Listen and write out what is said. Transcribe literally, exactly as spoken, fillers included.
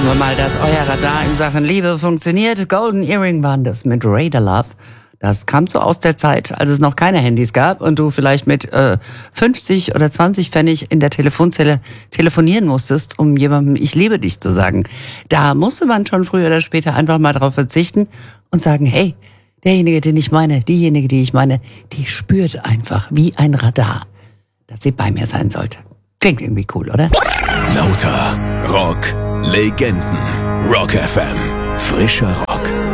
Hoffen wir mal, dass euer Radar in Sachen Liebe funktioniert. Golden Earring waren das mit Radar Love. Das kam so aus der Zeit, als es noch keine Handys gab und du vielleicht mit äh, fünfzig oder zwanzig Pfennig in der Telefonzelle telefonieren musstest, um jemandem Ich liebe dich zu sagen. Da musste man schon früher oder später einfach mal drauf verzichten und sagen, hey, derjenige, den ich meine, diejenige, die ich meine, die spürt einfach wie ein Radar, dass sie bei mir sein sollte. Klingt irgendwie cool, oder? Lauter Rock, Legenden, Rock F M, frischer Rock.